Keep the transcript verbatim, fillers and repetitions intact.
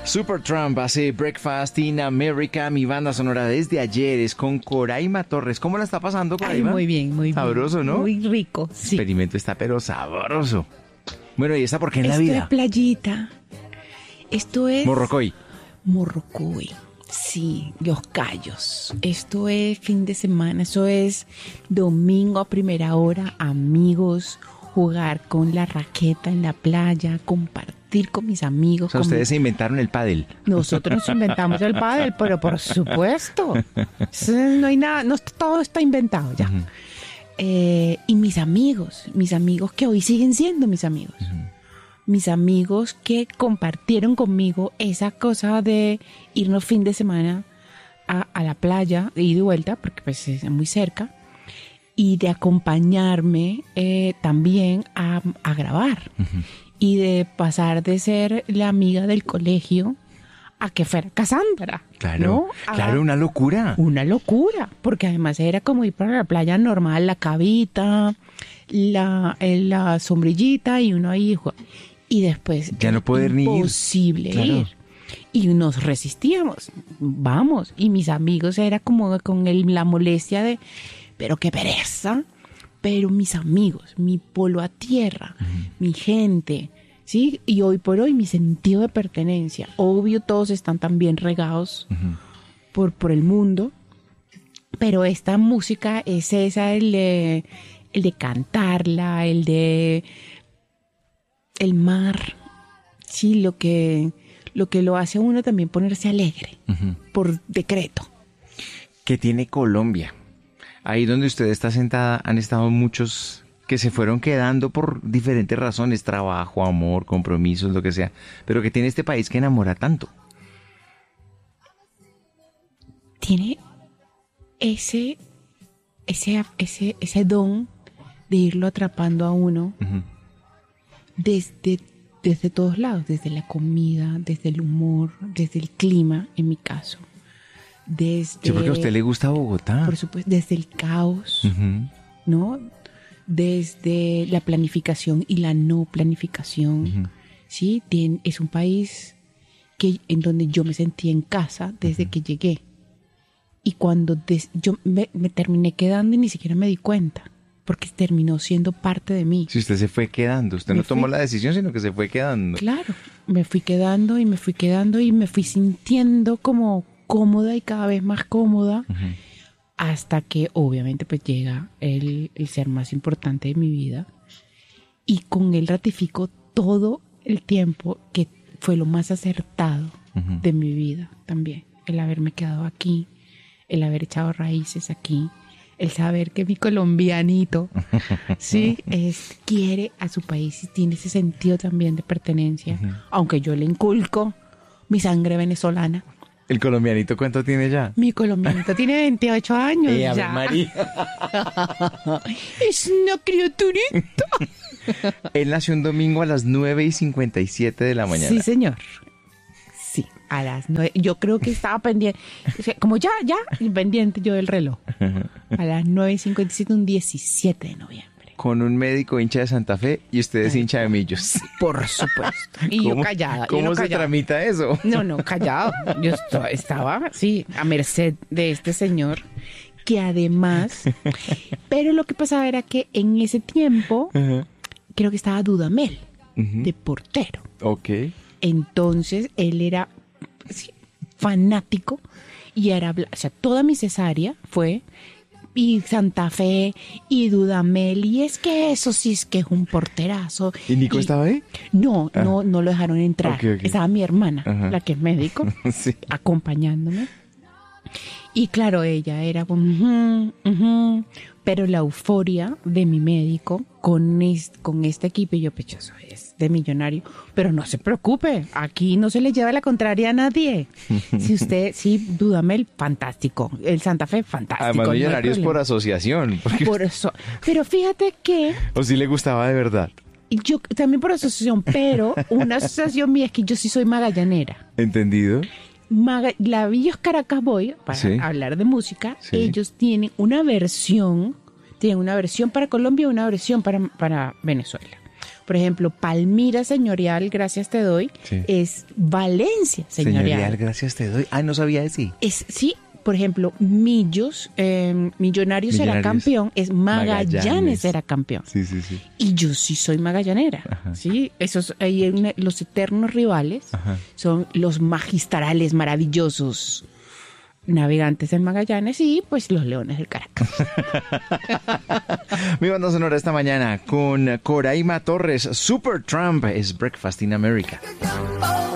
Supertramp hace Breakfast in America. Mi banda sonora desde ayer es con Coraima Torres. ¿Cómo la está pasando, Coraima? Ay, muy bien, muy sabroso, bien. ¿no? Muy rico, sí. El experimento está pero sabroso. Bueno, ¿y esta por qué en la Esto vida? es playita. Esto es... Morrocoy. Morrocoy. Sí, Los Cayos. Esto es fin de semana. Eso es domingo a primera hora. Amigos, jugar con la raqueta en la playa, compartir con mis amigos. O sea, con ustedes mi... se inventaron el pádel. Nosotros nos inventamos el pádel, pero por supuesto. No hay nada, no, todo está inventado ya. Uh-huh. Eh, y mis amigos, mis amigos que hoy siguen siendo mis amigos. Uh-huh. Mis amigos que compartieron conmigo esa cosa de irnos fin de semana a, a la playa, de ida y vuelta, porque pues es muy cerca, y de acompañarme eh, también a, a grabar. Uh-huh. Y de pasar de ser la amiga del colegio a que fuera Cassandra. Claro, ¿no? claro, una locura. Una locura, porque además era como ir para la playa normal, la cabita, la, la sombrillita y uno ahí... Y después ya no poder ni ir. Imposible claro. ir. Y nos resistíamos. Vamos. Y mis amigos era como con el, la molestia de, pero qué pereza. Pero mis amigos, mi polo a tierra, uh-huh. mi gente, ¿sí? Y hoy por hoy mi sentido de pertenencia. Obvio, todos están también regados uh-huh. por, por el mundo. Pero esta música es esa, el de, el de cantarla, el de... el mar, sí, lo que, lo que lo hace a uno también ponerse alegre, uh-huh. por decreto. ¿Qué tiene Colombia? Ahí donde usted está sentada han estado muchos que se fueron quedando por diferentes razones, trabajo, amor, compromisos, lo que sea, pero que tiene este país que enamora tanto. Tiene ese, ese, ese, ese don de irlo atrapando a uno. Uh-huh. Desde, desde todos lados, desde la comida, desde el humor, desde el clima, en mi caso. Desde, sí, porque a usted le gusta Bogotá. Por supuesto, desde el caos, uh-huh. ¿no? Desde la planificación y la no planificación. Uh-huh. Sí, Tien, es un país que, en donde yo me sentí en casa desde uh-huh. que llegué. Y cuando des, yo me, me terminé quedando y ni siquiera me di cuenta. Porque terminó siendo parte de mí. Si usted se fue quedando, usted me no tomó fui... la decisión, sino que se fue quedando. Claro, me fui quedando y me fui quedando y me fui sintiendo como cómoda y cada vez más cómoda, uh-huh. hasta que obviamente pues llega el, el ser más importante de mi vida y con él ratifico todo el tiempo que fue lo más acertado uh-huh. de mi vida también. El haberme quedado aquí, el haber echado raíces aquí. El saber que mi colombianito, sí, es, quiere a su país y tiene ese sentido también de pertenencia, uh-huh. aunque yo le inculco mi sangre venezolana. ¿El colombianito cuánto tiene ya? Mi colombianito tiene veintiocho años eh, ya. María. Es una criaturita. Él nació un domingo a las nueve y cincuenta y siete de la mañana. Sí, señor. Sí, a las nueve. Yo creo que estaba pendiente. O sea, como ya, ya, pendiente yo del reloj. A las nueve y cincuenta y siete, un diecisiete de noviembre. Con un médico hincha de Santa Fe y usted es hincha de Millos. Por supuesto. Y yo callada. ¿Cómo yo no se callada. tramita eso? No, no, callado. Yo estaba, sí, a merced de este señor, que además... Pero lo que pasaba era que en ese tiempo, uh-huh. creo que estaba Dudamel, uh-huh. de portero. Ok. Entonces, él era sí, fanático y era... O sea, toda mi cesárea fue... y Santa Fe, y Dudamel, y es que eso sí es que es un porterazo. ¿Y Nico y, estaba ahí? No, ah. no, no lo dejaron entrar. Okay, okay. Estaba mi hermana, ajá. la que es médico, sí. acompañándome. Y claro, ella era como, uh-huh, uh-huh, pero la euforia de mi médico con, es, con este equipo, y yo, pechoso, es de millonario, pero no se preocupe, aquí no se le lleva la contraria a nadie. Si usted, sí, Dudamel, fantástico, el Santa Fe, fantástico. Además, millonario es por asociación. Porque... Por eso, pero fíjate que... ¿O sí le gustaba de verdad? Yo también por asociación, pero una asociación mía es que yo sí soy magallanera. ¿Entendido? Maga, la Villos Caracas Boy, para sí. hablar de música, sí. ellos tienen una versión, tienen una versión para Colombia y una versión para, para Venezuela. Por ejemplo, Palmira Señorial, gracias te doy, Sí. es Valencia Señorial. Señorial, gracias te doy. Ah, no sabía de sí. Es, sí, por ejemplo, Millos, eh, Millonarios era Millonarios. campeón, es Magallanes, Magallanes. era campeón. Sí, sí, sí. Y yo sí soy magallanera, Ajá. ¿sí? Esos, ahí hay una- los eternos rivales Ajá. son los magistrales, maravillosos Navegantes del Magallanes y pues los Leones del Caracas. Mi banda sonora esta mañana con Coraima Torres. Super Trump es Breakfast in America.